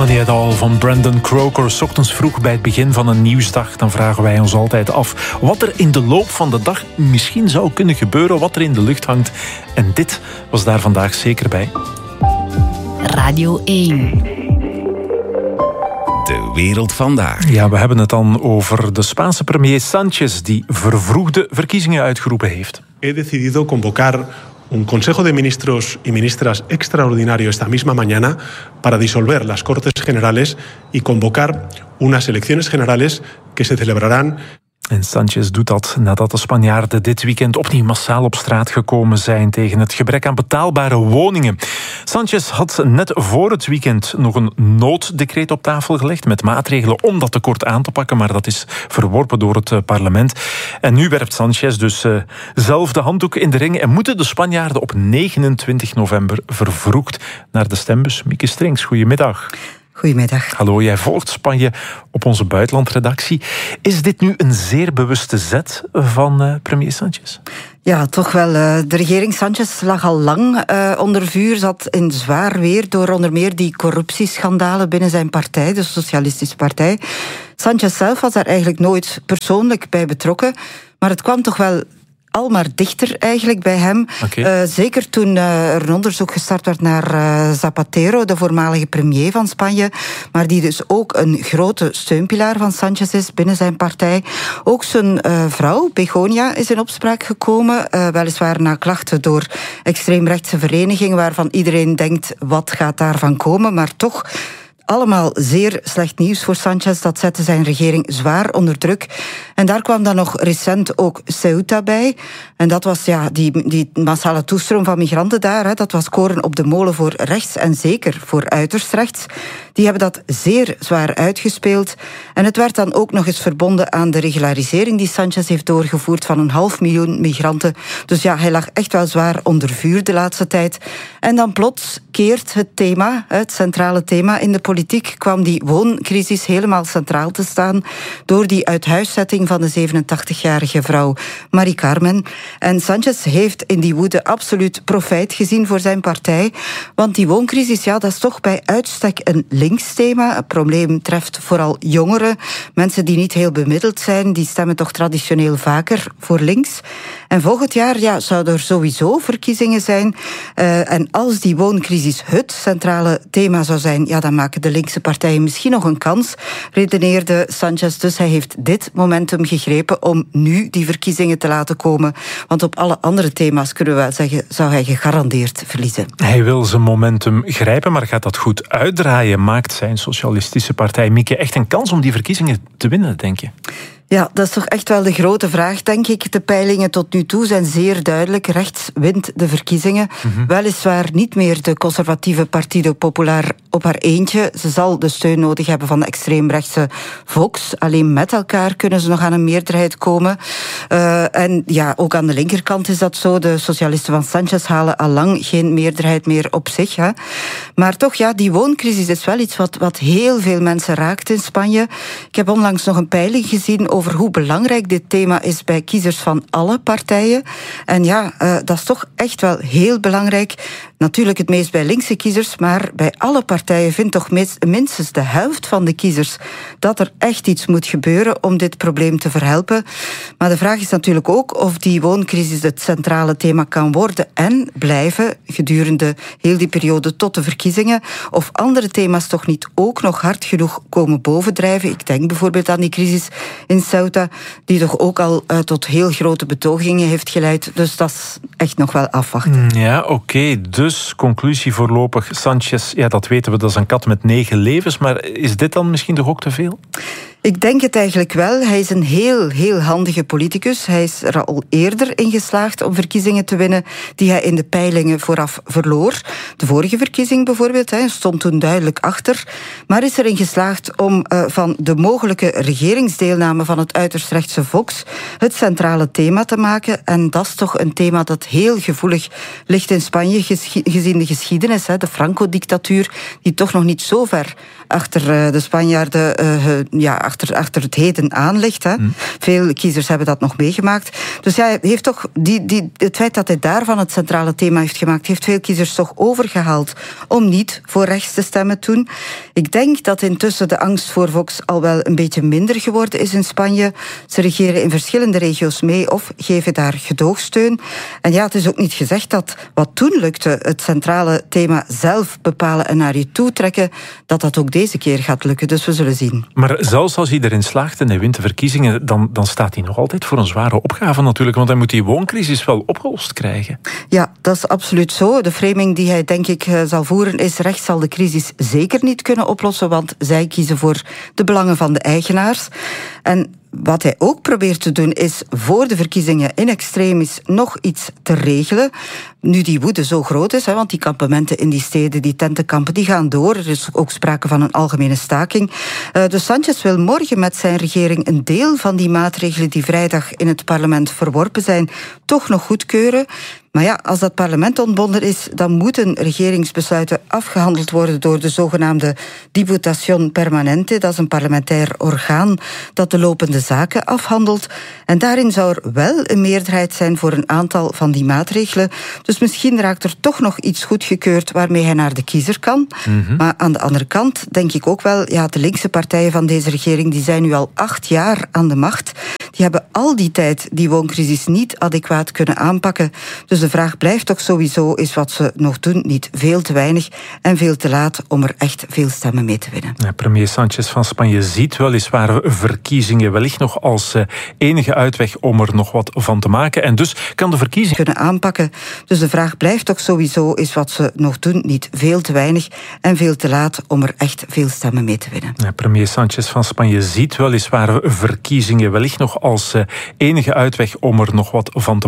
Het al van Brandon Croker, 's ochtends vroeg bij het begin van een nieuwsdag. Dan vragen wij ons altijd af wat er in de loop van de dag misschien zou kunnen gebeuren, wat er in de lucht hangt. En dit was daar vandaag zeker bij. Radio 1. De wereld vandaag. Ja, we hebben het dan over de Spaanse premier Sánchez die vervroegde verkiezingen uitgeroepen heeft. He decidido convocar un Consejo de Ministros y Ministras extraordinario esta misma mañana para disolver las Cortes Generales y convocar unas elecciones generales que se celebrarán. En Sánchez doet dat nadat de Spanjaarden dit weekend opnieuw massaal op straat gekomen zijn tegen het gebrek aan betaalbare woningen. Sánchez had net voor het weekend nog een nooddecreet op tafel gelegd met maatregelen om dat tekort aan te pakken, maar dat is verworpen door het parlement. En nu werpt Sánchez dus zelf de handdoek in de ring en moeten de Spanjaarden op 29 november vervroegd naar de stembus. Mieke Strings, goedemiddag. Goedemiddag. Hallo, jij volgt Spanje op onze buitenlandredactie. Is dit nu een zeer bewuste zet van premier Sánchez? Ja, toch wel. De regering Sánchez lag al lang onder vuur, zat in zwaar weer door onder meer die corruptieschandalen binnen zijn partij, de Socialistische Partij. Sánchez zelf was daar eigenlijk nooit persoonlijk bij betrokken, maar het kwam toch wel al maar dichter eigenlijk bij hem. Okay. Zeker toen er een onderzoek gestart werd naar Zapatero, de voormalige premier van Spanje, maar die dus ook een grote steunpilaar van Sánchez is binnen zijn partij. Ook zijn vrouw, Begoña, is in opspraak gekomen, weliswaar na klachten door extreemrechtse verenigingen, waarvan iedereen denkt, wat gaat daarvan komen, maar toch allemaal zeer slecht nieuws voor Sánchez. Dat zette zijn regering zwaar onder druk. En daar kwam dan nog recent ook Ceuta bij. En dat was die massale toestroom van migranten daar. Hè. Dat was koren op de molen voor rechts en zeker voor uiterst rechts. Die hebben dat zeer zwaar uitgespeeld. En het werd dan ook nog eens verbonden aan de regularisering die Sánchez heeft doorgevoerd van 500.000 migranten. Dus ja, hij lag echt wel zwaar onder vuur de laatste tijd. En dan plots keert het thema, het centrale thema in de politiek, kwam die wooncrisis helemaal centraal te staan door die uithuiszetting van de 87-jarige vrouw Mari Carmen. En Sánchez heeft in die woede absoluut profijt gezien voor zijn partij. Want die wooncrisis, ja, dat is toch bij uitstek een links thema. Het probleem treft vooral jongeren, mensen die niet heel bemiddeld zijn, die stemmen toch traditioneel vaker voor links. En volgend jaar zouden er sowieso verkiezingen zijn. En als die wooncrisis het centrale thema zou zijn, ja, dan maken de linkse partijen misschien nog een kans, redeneerde Sánchez. Dus hij heeft dit momentum gegrepen om nu die verkiezingen te laten komen. Want op alle andere thema's, kunnen we wel zeggen, zou hij gegarandeerd verliezen. Hij wil zijn momentum grijpen, maar gaat dat goed uitdraaien? Maakt zijn Socialistische Partij, Mieke, echt een kans om die verkiezingen te winnen, denk je? Ja, dat is toch echt wel de grote vraag, denk ik. De peilingen tot nu toe zijn zeer duidelijk. Rechts wint de verkiezingen. Weliswaar niet meer de conservatieve Partido Popular op haar eentje. Ze zal de steun nodig hebben van de extreemrechtse Vox. Alleen met elkaar kunnen ze nog aan een meerderheid komen. En ja, ook aan de linkerkant is dat zo. De socialisten van Sánchez halen al lang geen meerderheid meer op zich. Hè. Maar toch, ja, die wooncrisis is wel iets wat heel veel mensen raakt in Spanje. Ik heb onlangs nog een peiling gezien over hoe belangrijk dit thema is bij kiezers van alle partijen. En ja, dat is toch echt wel heel belangrijk. Natuurlijk het meest bij linkse kiezers, maar bij alle partijen vindt toch minstens de helft van de kiezers dat er echt iets moet gebeuren om dit probleem te verhelpen. Maar de vraag is natuurlijk ook of die wooncrisis het centrale thema kan worden en blijven gedurende heel die periode tot de verkiezingen. Of andere thema's toch niet ook nog hard genoeg komen bovendrijven. Ik denk bijvoorbeeld aan die crisis in Ceuta, die toch ook al tot heel grote betogingen heeft geleid. Dus dat is echt nog wel afwachten. Ja, oké. Dus, conclusie voorlopig, Sánchez, ja, dat weten we, dat is een kat met 9 levens. Maar is dit dan misschien toch ook te veel? Ik denk het eigenlijk wel. Hij is een heel handige politicus. Hij is er al eerder in geslaagd om verkiezingen te winnen die hij in de peilingen vooraf verloor. De vorige verkiezing bijvoorbeeld, hij stond toen duidelijk achter. Maar is erin geslaagd om van de mogelijke regeringsdeelname van het uiterst rechtse Vox het centrale thema te maken. En dat is toch een thema dat heel gevoelig ligt in Spanje, gezien de geschiedenis, de Franco-dictatuur, die toch nog niet zo ver achter de Spanjaarden achter het heden aan ligt. Hè. Veel kiezers hebben dat nog meegemaakt. Dus hij heeft toch het feit dat hij daarvan het centrale thema heeft gemaakt, heeft veel kiezers toch overgehaald om niet voor rechts te stemmen toen. Ik denk dat intussen de angst voor Vox al wel een beetje minder geworden is in Spanje. Ze regeren in verschillende regio's mee of geven daar gedoogsteun. En ja, het is ook niet gezegd dat wat toen lukte, het centrale thema zelf bepalen en naar je toe trekken, dat ook deze keer gaat lukken. Dus we zullen zien. Maar zelfs als hij erin slaagt en hij wint de verkiezingen, dan staat hij nog altijd voor een zware opgave natuurlijk, want hij moet die wooncrisis wel opgelost krijgen. Ja, dat is absoluut zo. De framing die hij denk ik zal voeren is: rechts zal de crisis zeker niet kunnen oplossen, want zij kiezen voor de belangen van de eigenaars. En wat hij ook probeert te doen is voor de verkiezingen in extremis nog iets te regelen. Nu die woede zo groot is, want die kampementen in die steden, die tentenkampen, die gaan door. Er is ook sprake van een algemene staking. Dus Sánchez wil morgen met zijn regering een deel van die maatregelen die vrijdag in het parlement verworpen zijn, toch nog goedkeuren. Maar ja, als dat parlement ontbonden is, dan moeten regeringsbesluiten afgehandeld worden door de zogenaamde Diputación Permanente. Dat is een parlementair orgaan dat de lopende zaken afhandelt. En daarin zou er wel een meerderheid zijn voor een aantal van die maatregelen. Dus misschien raakt er toch nog iets goedgekeurd waarmee hij naar de kiezer kan. Maar aan de andere kant denk ik ook wel, ja, de linkse partijen van deze regering, die zijn nu al 8 jaar aan de macht. Die hebben al die tijd die wooncrisis niet adequaat kunnen aanpakken. Dus de vraag blijft toch sowieso, is wat ze nog doen niet veel te weinig en veel te laat om er echt veel stemmen mee te winnen. Ja, premier Sánchez van Spanje ziet weliswaar verkiezingen wellicht nog als enige uitweg om er nog wat van te maken. En dus kan de verkiezingen kunnen aanpakken. Dus de vraag blijft toch sowieso, is wat ze nog doen niet veel te weinig en veel te laat om er echt veel stemmen mee te winnen. Ja, premier Sánchez van Spanje ziet weliswaar verkiezingen wellicht nog als enige uitweg om er nog wat van te maken.